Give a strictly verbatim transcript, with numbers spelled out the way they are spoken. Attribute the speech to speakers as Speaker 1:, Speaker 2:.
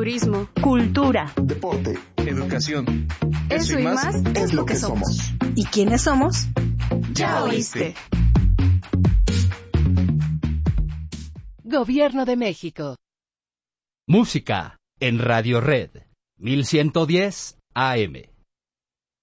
Speaker 1: turismo,
Speaker 2: cultura,
Speaker 3: deporte,
Speaker 4: educación.
Speaker 1: Eso, Eso y más, más
Speaker 3: es lo que somos.
Speaker 2: ¿Y quiénes somos?
Speaker 1: Ya oíste.
Speaker 5: Gobierno de México.
Speaker 6: Música en Radio Red, mil ciento diez A M.